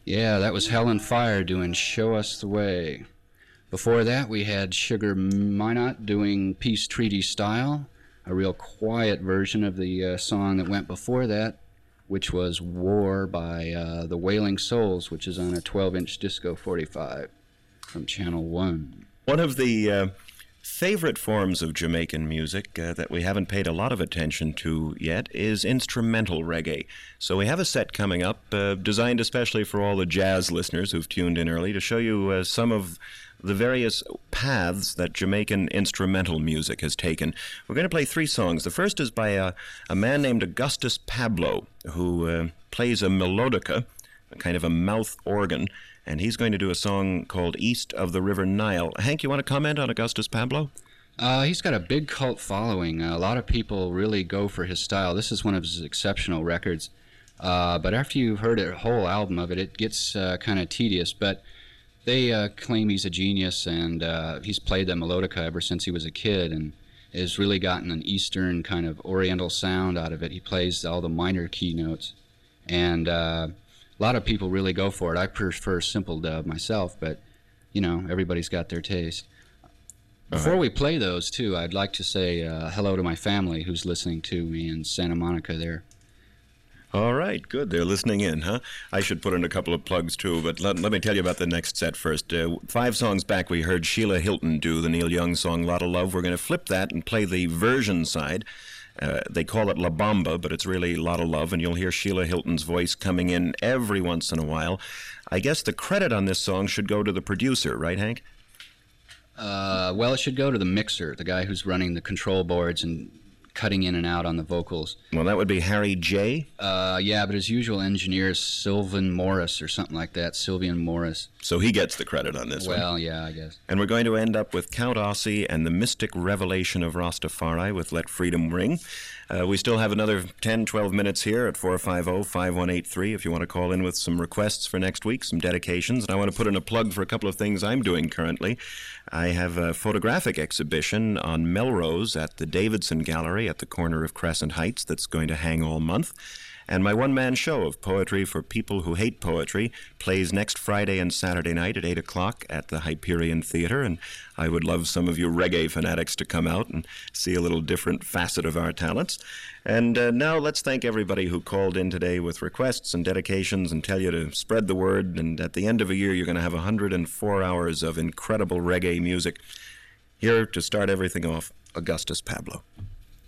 Yeah, that was Hell and Fire doing Show Us the Way. Before that, we had Sugar Minot doing Peace Treaty Style, a real quiet version of the song that went before that, which was War by the Wailing Souls, which is on a 12-inch Disco 45 from Channel 1. One of the favorite forms of Jamaican music that we haven't paid a lot of attention to yet is instrumental reggae. So we have a set coming up designed especially for all the jazz listeners who've tuned in early to show you some of the various paths that Jamaican instrumental music has taken. We're going to play 3 songs. The first is by a man named Augustus Pablo, who plays a melodica, a kind of a mouth organ, and he's going to do a song called East of the River Nile. Hank, you want to comment on Augustus Pablo? He's got a big cult following. A lot of people really go for his style. This is one of his exceptional records. But after you've heard a whole album of it, it gets kind of tedious. But they claim he's a genius, and he's played the melodica ever since he was a kid and has really gotten an Eastern kind of Oriental sound out of it. He plays all the minor key notes. And a lot of people really go for it. I prefer simple dub myself, but, you know, everybody's got their taste. Before we play those, too, I'd like to say hello to my family who's listening to me in Santa Monica there. All right, good. They're listening in, huh? I should put in a couple of plugs, too, but let me tell you about the next set first. 5 songs back, we heard Sheila Hilton do the Neil Young song, Lot of Love. We're going to flip that and play the version side. They call it La Bamba, but it's really Lot of Love, and you'll hear Sheila Hilton's voice coming in every once in a while. I guess the credit on this song should go to the producer, right, Hank? Well, it should go to the mixer, the guy who's running the control boards and cutting in and out on the vocals. Well, that would be Harry J. Yeah, but his usual engineer is Sylvan Morris or something like that, Sylvian Morris. So he gets the credit on this one. Well, yeah, I guess. And we're going to end up with Count Ossie and the Mystic Revelation of Rastafari with Let Freedom Ring. We still have another 10, 12 minutes here at 450-5183 if you want to call in with some requests for next week, some dedications. And I want to put in a plug for a couple of things I'm doing currently. I have a photographic exhibition on Melrose at the Davidson Gallery at the corner of Crescent Heights that's going to hang all month. And my one-man show of poetry for people who hate poetry plays next Friday and Saturday night at 8 o'clock at the Hyperion Theater. And I would love some of you reggae fanatics to come out and see a little different facet of our talents. And now let's thank everybody who called in today with requests and dedications and tell you to spread the word. And at the end of a year, you're going to have 104 hours of incredible reggae music. Here to start everything off, Augustus Pablo.